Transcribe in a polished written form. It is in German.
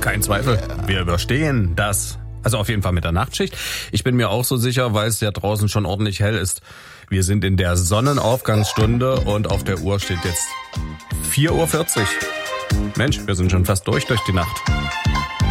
Kein Zweifel. Wir überstehen das. Also auf jeden Fall mit der Nachtschicht. Ich bin mir auch so sicher, weil es ja draußen schon ordentlich hell ist. Wir sind in der Sonnenaufgangsstunde und auf der Uhr steht jetzt 4:40 Uhr. Mensch, wir sind schon fast durch die Nacht.